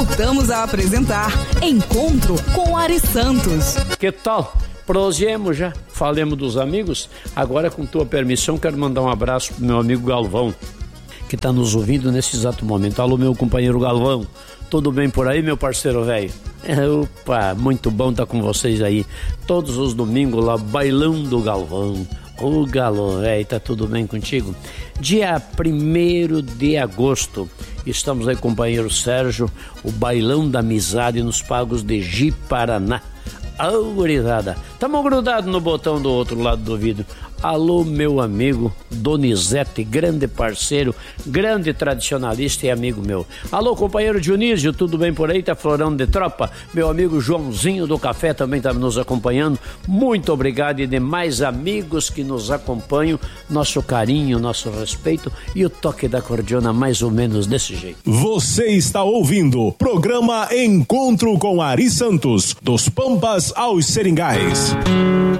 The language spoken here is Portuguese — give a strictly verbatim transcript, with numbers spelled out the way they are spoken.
Voltamos a apresentar Encontro com Ari Santos. Que tal? Prosemos já, falemos dos amigos. Agora, com tua permissão, quero mandar um abraço pro meu amigo Galvão, que está nos ouvindo nesse exato momento. Alô, meu companheiro Galvão, tudo bem por aí, meu parceiro velho? É, opa, muito bom estar com vocês aí todos os domingos lá, bailão do Galvão. Ô Galo, velho, tá tudo bem contigo? Dia primeiro de agosto, estamos aí com o companheiro Sérgio, o bailão da amizade nos Pagos de Ji-Paraná. Ô, gurizada, tamo grudado no botão do outro lado do vidro. Alô, meu amigo Donizete, grande parceiro, grande tradicionalista e amigo meu. Alô, companheiro Dionísio, tudo bem por aí? Tá florando de tropa? Meu amigo Joãozinho do Café também tá nos acompanhando. Muito obrigado, e demais amigos que nos acompanham. Nosso carinho, nosso respeito e o toque da cordiona mais ou menos desse jeito. Você está ouvindo programa Encontro com Ari Santos, dos Pampas aos Seringais.